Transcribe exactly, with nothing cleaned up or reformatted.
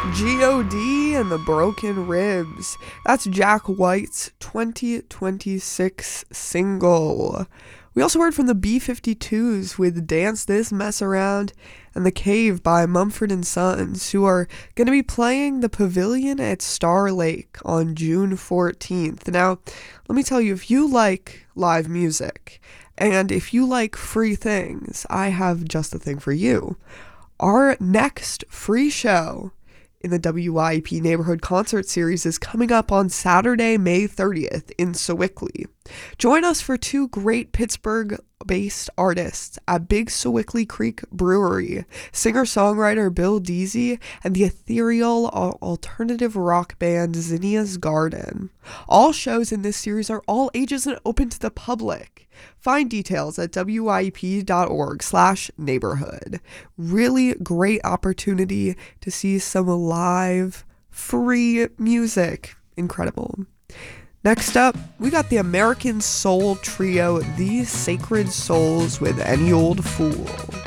G O D and the Broken Ribs. That's Jack White's twenty twenty-six single. We also heard from the B fifty-twos with Dance This Mess Around and The Cave by Mumford and Sons, who are going to be playing the Pavilion at Star Lake on June fourteenth. Now, let me tell you, if you like live music and if you like free things, I have just the thing for you. Our next free show in the W Y E P Neighborhood Concert Series is coming up on Saturday, May thirtieth in Sewickley. Join us for two great Pittsburgh-based artists at Big Sewickley Creek Brewery, singer-songwriter Bill Deasy and the ethereal alternative rock band Zinnia's Garden. All shows in this series are all ages and open to the public. Find details at wyep.org slash neighborhood. Really great opportunity to see some live, free music. Incredible. Next up, we got the American Soul trio, The Sacred Souls with Any Old Fool.